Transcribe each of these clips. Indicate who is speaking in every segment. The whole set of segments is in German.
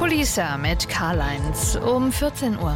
Speaker 1: Kulisse mit Karl-Heinz um 14 Uhr.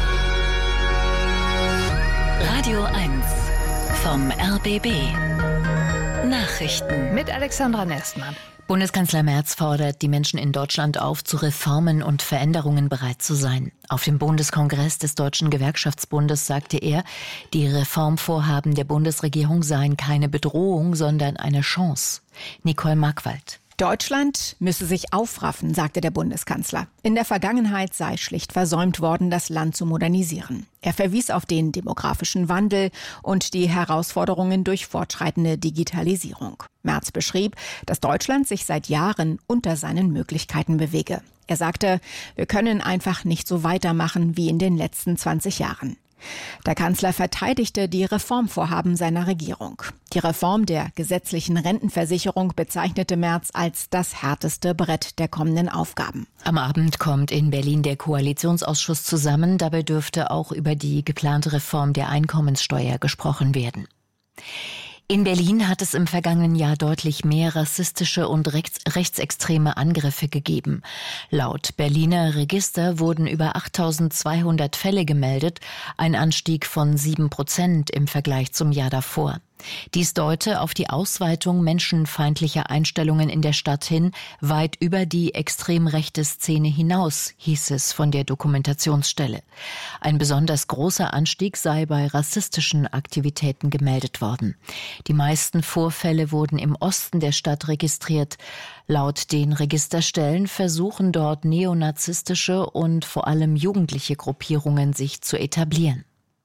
Speaker 2: Radio 1 vom RBB. Nachrichten
Speaker 1: Mit Alexandra Nestmann.
Speaker 2: Bundeskanzler Merz fordert die Menschen in Deutschland auf, zu Reformen und Veränderungen bereit zu sein. Auf dem Bundeskongress des Deutschen Gewerkschaftsbundes sagte er, die Reformvorhaben der Bundesregierung seien keine Bedrohung, sondern eine Chance. Nicole Markwald.
Speaker 3: Deutschland müsse sich aufraffen, sagte der Bundeskanzler. In der Vergangenheit sei schlicht versäumt worden, das Land zu modernisieren. Er verwies auf den demografischen Wandel und die Herausforderungen durch fortschreitende Digitalisierung. Merz beschrieb, dass Deutschland sich seit Jahren unter seinen Möglichkeiten bewege. Er sagte, wir können einfach nicht so weitermachen wie in den letzten 20 Jahren. Der Kanzler verteidigte die Reformvorhaben seiner Regierung. Die Reform der gesetzlichen Rentenversicherung bezeichnete Merz als das härteste Brett der kommenden Aufgaben.
Speaker 2: Am Abend kommt in Berlin der Koalitionsausschuss zusammen. Dabei dürfte auch über die geplante Reform der Einkommenssteuer gesprochen werden. In Berlin hat es im vergangenen Jahr deutlich mehr rassistische und rechtsextreme Angriffe gegeben. Laut Berliner Register wurden über 8.200 Fälle gemeldet, ein Anstieg von 7% im Vergleich zum Jahr davor. Dies deute auf die Ausweitung menschenfeindlicher Einstellungen in der Stadt hin, weit über die extrem rechte Szene hinaus, hieß es von der Dokumentationsstelle. Ein besonders großer Anstieg sei bei rassistischen Aktivitäten gemeldet worden. Die meisten Vorfälle wurden im Osten der Stadt registriert. Laut den Registerstellen versuchen dort neonazistische und vor allem jugendliche Gruppierungen sich zu etablieren.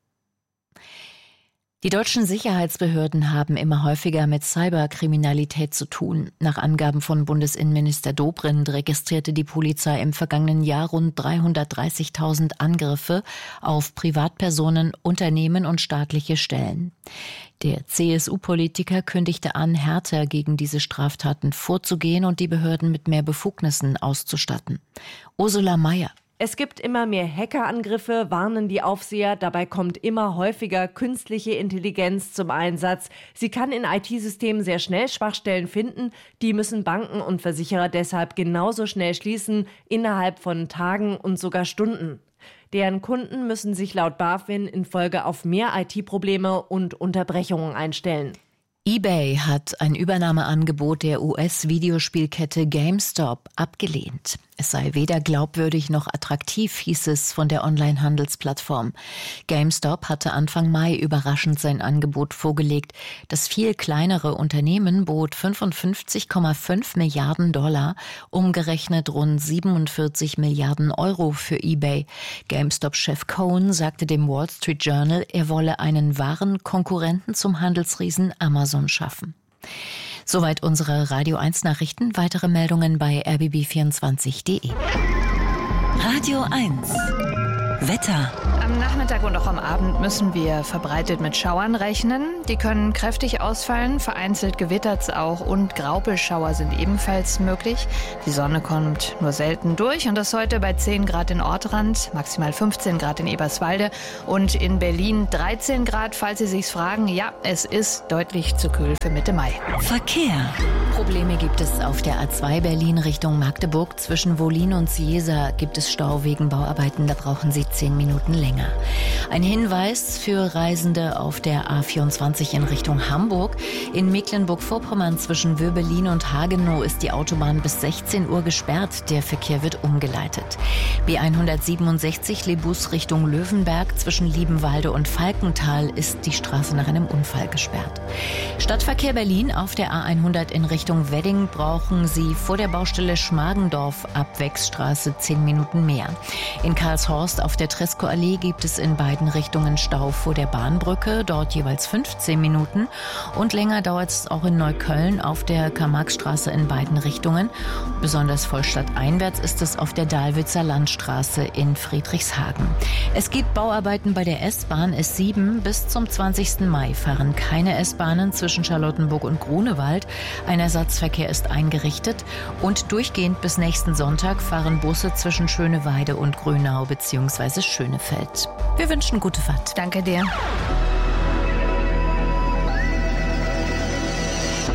Speaker 2: Die deutschen Sicherheitsbehörden haben immer häufiger mit Cyberkriminalität zu tun. Nach Angaben von Bundesinnenminister Dobrindt registrierte die Polizei im vergangenen Jahr rund 330.000 Angriffe auf Privatpersonen, Unternehmen und staatliche Stellen. Der CSU-Politiker kündigte an, härter gegen diese Straftaten vorzugehen und die Behörden mit mehr Befugnissen auszustatten. Ursula Mayer.
Speaker 4: Es gibt immer mehr Hackerangriffe, warnen die Aufseher. Dabei kommt immer häufiger künstliche Intelligenz zum Einsatz. Sie kann in IT-Systemen sehr schnell Schwachstellen finden. Die müssen Banken und Versicherer deshalb genauso schnell schließen, innerhalb von Tagen und sogar Stunden. Deren Kunden müssen sich laut BaFin in Folge auf mehr IT-Probleme und Unterbrechungen einstellen.
Speaker 2: eBay hat ein Übernahmeangebot der US-Videospielkette GameStop abgelehnt. Es sei weder glaubwürdig noch attraktiv, hieß es von der Online-Handelsplattform. GameStop hatte Anfang Mai überraschend sein Angebot vorgelegt. Das viel kleinere Unternehmen bot 55,5 Milliarden $, umgerechnet rund 47 Milliarden Euro für eBay. GameStop-Chef Cohen sagte dem Wall Street Journal, er wolle einen wahren Konkurrenten zum Handelsriesen Amazon schaffen. Soweit unsere Radio 1 Nachrichten. Weitere Meldungen bei rbb24.de.
Speaker 5: Radio 1 Wetter.
Speaker 1: Am Nachmittag und auch am Abend müssen wir verbreitet mit Schauern rechnen. Die können kräftig ausfallen, vereinzelt gewittert's auch und Graupelschauer sind ebenfalls möglich. Die Sonne kommt nur selten durch und das heute bei 10 Grad in Ortrand, maximal 15 Grad in Eberswalde und in Berlin 13 Grad, falls Sie sich's fragen. Ja, es ist deutlich zu kühl für Mitte Mai.
Speaker 5: Verkehr.
Speaker 2: Probleme gibt es auf der A2 Berlin Richtung Magdeburg. Zwischen Wollin und Ciesa gibt es Stau wegen Bauarbeiten. Da brauchen Sie 10 Minuten länger. Ein Hinweis für Reisende auf der A24 in Richtung Hamburg. In Mecklenburg-Vorpommern zwischen Wöbelin und Hagenow ist die Autobahn bis 16 Uhr gesperrt. Der Verkehr wird umgeleitet. B167 Lebus Richtung Löwenberg zwischen Liebenwalde und Falkenthal ist die Straße nach einem Unfall gesperrt. Stadtverkehr Berlin auf der A100 in Richtung Wedding brauchen Sie vor der Baustelle Schmargendorf ab Wechsstraße 10 Minuten mehr. In Karlshorst auf der Tresco-Allee gibt es in beiden Richtungen Stau vor der Bahnbrücke, dort jeweils 15 Minuten. Und länger dauert es auch in Neukölln auf der Karl-Marx-Straße in beiden Richtungen. Besonders voll stadteinwärts ist es auf der Dahlwitzer Landstraße in Friedrichshagen. Es gibt Bauarbeiten bei der S-Bahn S7. Bis zum 20. Mai fahren keine S-Bahnen zwischen Charlottenburg und Grunewald. Ein Ersatzverkehr ist eingerichtet. Und durchgehend bis nächsten Sonntag fahren Busse zwischen Schöneweide und Grünau bzw. Schönefeld. Wir wünschen gute Fahrt.
Speaker 1: Danke dir.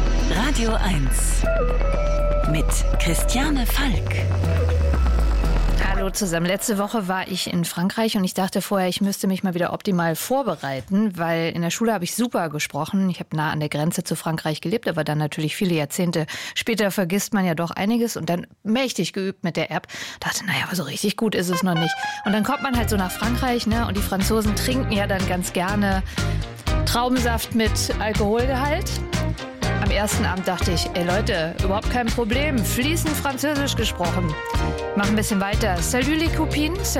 Speaker 5: Radio 1 mit Christiane Falk.
Speaker 1: Hallo zusammen. Letzte Woche war ich in Frankreich und ich dachte vorher, ich müsste mich mal wieder optimal vorbereiten, weil in der Schule habe ich super gesprochen. Ich habe nah an der Grenze zu Frankreich gelebt, aber dann natürlich viele Jahrzehnte später vergisst man ja doch einiges und dann mächtig geübt mit der App. Dachte, naja, aber so richtig gut ist es noch nicht. Und dann kommt man halt so nach Frankreich, ne? Und die Franzosen trinken ja dann ganz gerne Traubensaft mit Alkoholgehalt. Am ersten Abend dachte ich, ey Leute, überhaupt kein Problem, fließend Französisch gesprochen. Mach ein bisschen weiter. Salut les copines.